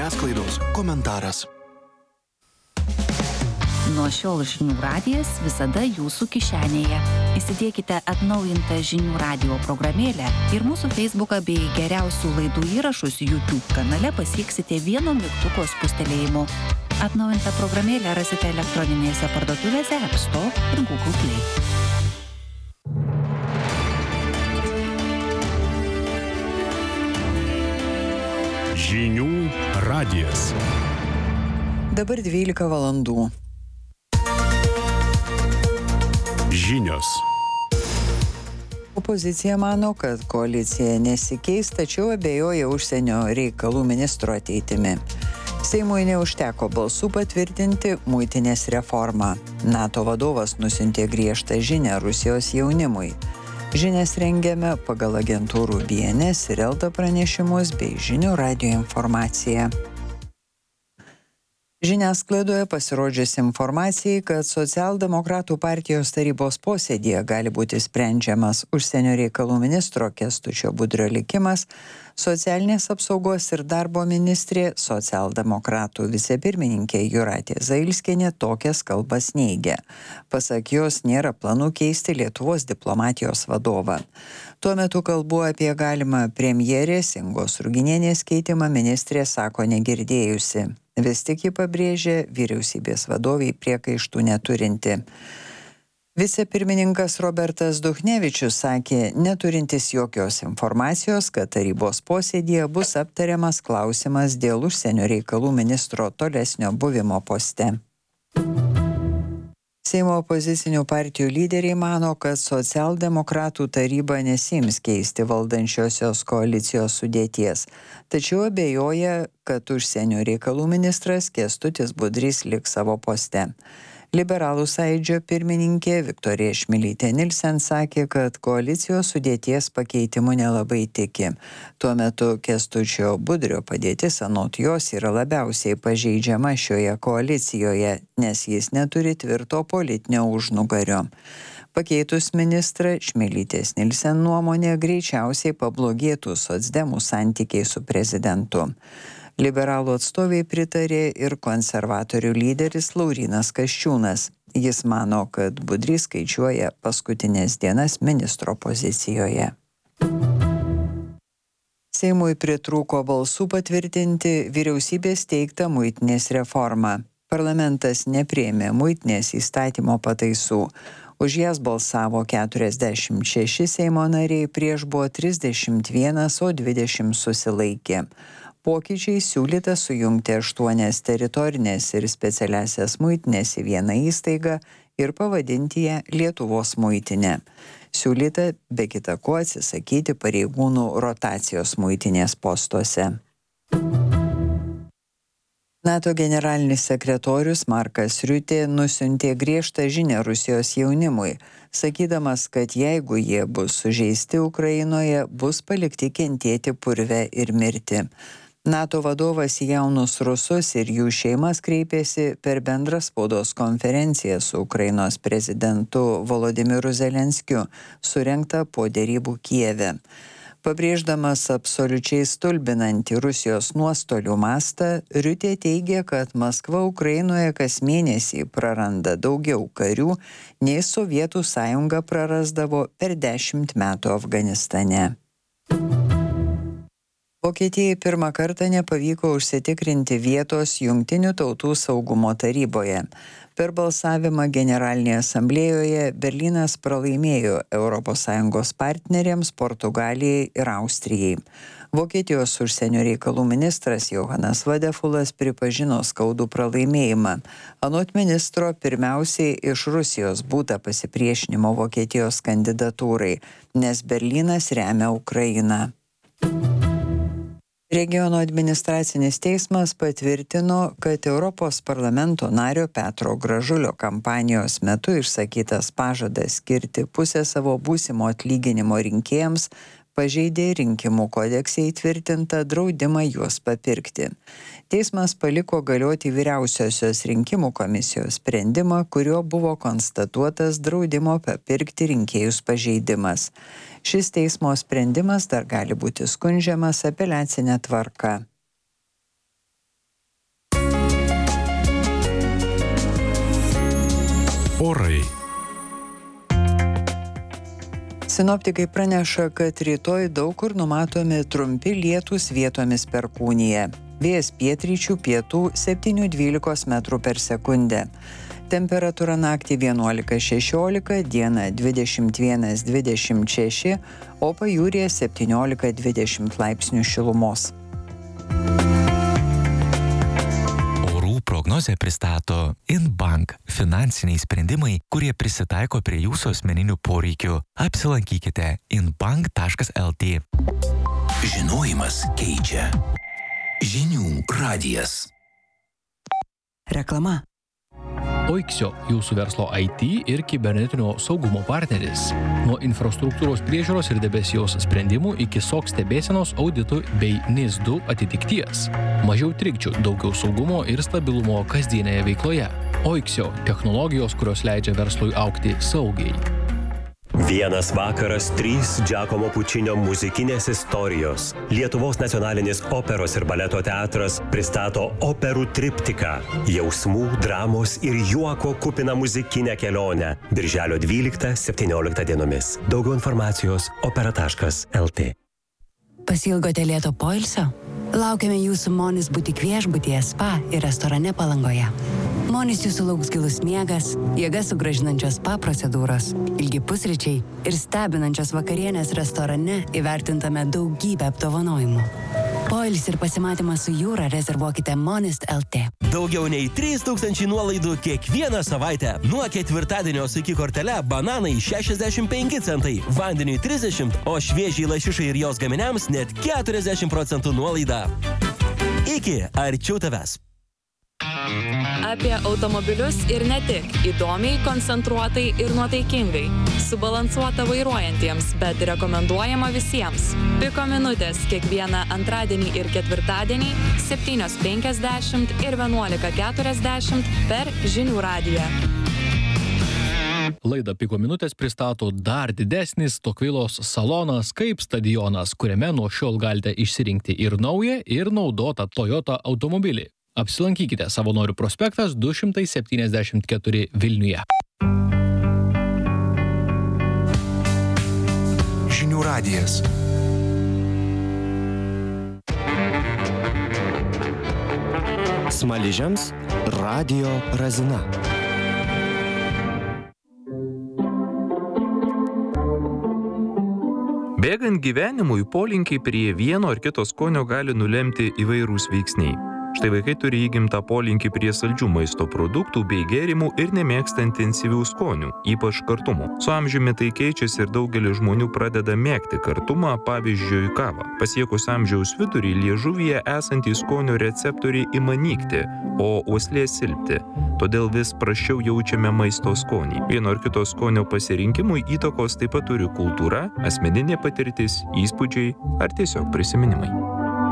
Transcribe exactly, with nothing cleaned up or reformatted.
Žiniasklaidos komentaras. Nuo šiol Žinių radijas visada jūsų kišenėje. Įsidėkite atnaujintą Žinių radijo programėlę ir mūsų Facebooką bei geriausių laidų įrašus YouTube kanale pasieksite vieno mygtuko spustelėjimu. Atnaujintą programėlę rasite elektroninėse parduotuvėse App Store ir Google Play. Žinių radijas. Dabar dvylika valandų. Žinios. Opozicija mano, kad koalicija nesikeis, tačiau abejoja užsienio reikalų ministro ateitimi. Seimui neužteko balsų patvirtinti muitinės reformą. NATO vadovas nusiuntė griežtą žinią Rusijos jaunimui. Žinias rengiame pagal agentūrų B N S ir Elta pranešimus bei Žinių radijo informaciją. Žiniasklaidoje pasirodžius informacijai, kad Socialdemokratų partijos tarybos posėdyje gali būti sprendžiamas užsienio reikalų ministro Kęstučio Budrio likimas, socialinės apsaugos ir darbo ministrė, socialdemokratų vicepirmininkė Jūratė Zailskienė tokias kalbas neigia. Pasak jos, nėra planų keisti Lietuvos diplomatijos vadovą. Tuo metu kalbų apie galimą premjerės Ingos Ruginienės keitimą ministrė sako negirdėjusi. Vis tik ji pabrėžė vyriausybės vadoviai priekaištų neturinti. Vicepirmininkas Robertas Duchnevičius sakė, neturintis jokios informacijos, kad tarybos posėdyje bus aptariamas klausimas dėl užsienio reikalų ministro tolesnio buvimo poste. Seimo opozicinių partijų lyderiai mano, kad socialdemokratų taryba nesiims keisti valdančiosios koalicijos sudėties, tačiau abejoja, kad užsienio reikalų ministras Kęstutis Budrys liks savo poste. Liberalų sąjūdžio pirmininkė Viktorija Čmilytė Nilsen sakė, kad koalicijos sudėties pakeitimu nelabai tiki. Tuo metu Kęstučio Budrio padėtis anot jos yra labiausiai pažeidžiama šioje koalicijoje, nes jis neturi tvirto politinio užnugario. Pakeitus ministrą, Čmilytės Nilsen nuomonė greičiausiai pablogėtų socdemų santykiai su prezidentu. Liberalų atstoviai pritarė ir konservatorių lyderis Laurynas Kasčiūnas. Jis mano, kad Budrys skaičiuoja paskutinės dienas ministro pozicijoje. Seimui pritrūko balsų patvirtinti vyriausybės teiktą muitinės reformą. Parlamentas nepriėmė muitinės įstatymo pataisų. Už jas balsavo keturiasdešimt šeši Seimo nariai, prieš buvo trisdešimt vienas, o dvidešimt susilaikė. Pokyčiai siūlyta sujungti aštuonias teritorinės ir specialiasias muitinės į vieną įstaigą ir pavadinti ją Lietuvos muitinė. Siūlyta be kita ko atsisakyti pareigūnų rotacijos muitinės postuose. NATO generalinis sekretorius Markas Riutė nusiuntė griežtą žinią Rusijos jaunimui, sakydamas, kad jeigu jie bus sužeisti Ukrainoje, bus palikti kentėti purve ir mirti. NATO vadovas į jaunus rusus ir jų šeimas kreipėsi per bendrą spaudos konferenciją su Ukrainos prezidentu Volodymyru Zelenskiu, surengtą po derybų Kijeve. Pabrėždamas absoliučiai stulbinantį Rusijos nuostolių mastą, Riutė teigė, kad Maskva Ukrainoje kas mėnesį praranda daugiau karių, nei Sovietų sąjunga prarasdavo per dešimt metų Afganistane. Vokietijai pirmą kartą nepavyko užsitikrinti vietos Jungtinių tautų saugumo taryboje. Per balsavimą Generalinėje asamblėjoje Berlynas pralaimėjo Europos Sąjungos partneriams Portugalijai ir Austrijai. Vokietijos užsienio reikalų ministras Johanas Vadefulas pripažino skaudų pralaimėjimą. Anot ministro, pirmiausiai iš Rusijos būta pasipriešinimo Vokietijos kandidatūrai, nes Berlynas remia Ukrainą. Regiono administracinis teismas patvirtino, kad Europos parlamento nario Petro Gražulio kampanijos metu išsakytas pažadas skirti pusę savo būsimo atlyginimo rinkėjams pažeidė rinkimų kodekse įtvirtintą draudimą juos papirkti. Teismas paliko galioti vyriausiosios rinkimų komisijos sprendimą, kuriuo buvo konstatuotas draudimo papirkti rinkėjus pažeidimas. Šis teismo sprendimas dar gali būti skundžiamas apeliacinė tvarka. Orai. Sinoptikai praneša, kad rytoj daug kur numatomi trumpi lietūs, vietomis perkūnija. Vėjas pietryčių pietų septyni dvylika metrų per sekundę. Temperatūra naktį vienuolika šešiolika, dieną dvidešimt vienas dvidešimt šeši, o pajūryje septyniolika dvidešimt laipsnių šilumos. Prognozę pristato Inbank – finansiniai sprendimai, kurie prisitaiko prie jūsų asmeninių poreikių. Apsilankykite inbank taškas lt. Žinojimas keičia. Žinių radijas. Reklama. Oiksio – jūsų verslo I T ir kibernetinio saugumo partneris. Nuo infrastruktūros priežiūros ir debesijos sprendimų iki S O C stebėsenos, auditų bei N I S du atitikties. Mažiau trikdžių, daugiau saugumo ir stabilumo kasdienėje veikloje. Oiksio – technologijos, kurios leidžia verslui augti saugiai. Vienas vakaras, trys Giacomo Pučinio muzikinės istorijos. Lietuvos nacionalinis operos ir baleto teatras pristato operų triptiką. Jausmų, dramos ir juoko kupiną muzikinę kelionę. Birželio dvyliktą septynioliktą dienomis. Daugiau informacijos opera taškas lt. Pasiilgote lėto poilsio? Laukiame jūsų Monis butik viešbutyje, spa ir restorane Palangoje. Monis jūsų lauks gilus miegas, jėgas sugrąžinančios spa procedūros, ilgi pusryčiai ir stebinančios vakarienės restorane įvertintame daugybę apdovanojimų. Poilsį ir pasimatymą su jūra rezervuokite Monist lt. Daugiau nei trys tūkstančiai nuolaidų kiekvieną savaitę. Nuo ketvirtadienio su iki kortele bananai šešiasdešimt penki centai, vandeniui trisdešimt, o šviežiai lašišai ir jos gaminiams net keturiasdešimt procentų nuolaida. Iki arčiau tavęs. Apie automobilius ir ne tik. Įdomiai, koncentruotai ir nuotaikingai. Subalansuota vairuojantiems, bet rekomenduojama visiems. Piko minutės kiekvieną antradienį ir ketvirtadienį septynios penkiasdešimt ir vienuolika keturiasdešimt per Žinių radiją. Laidą Piko minutės pristato dar didesnis Tokvilos salonas kaip stadionas, kuriame nuo šiol galite išsirinkti ir naują, ir naudotą Toyota automobilį. Apsilankykite Savanorių prospektas du šimtai septyniasdešimt keturi Vilniuje. Žinių radijas. Smaližiams radijo razina. Bėgant gyvenimui, polinkiai prie vieno ar kito skonio gali nulemti įvairūs veiksniai. Štai vaikai turi įgimtą polinkį prie saldžių maisto produktų bei gėrimų ir nemėgsta intensyvių skonių, ypač kartumo. Su amžiumi tai keičiasi ir daugelis žmonių pradeda mėgti kartumą, pavyzdžiui, kavą. Pasiekus amžiaus vidurį liežuvyje esantys skonio receptoriai ima nykti, o uoslė silpti. Todėl vis prasčiau jaučiame maisto skonį. Vieno ar kito skonio pasirinkimui įtakos taip pat turi kultūra, asmeninė patirtis, įspūdžiai ar tiesiog prisiminimai.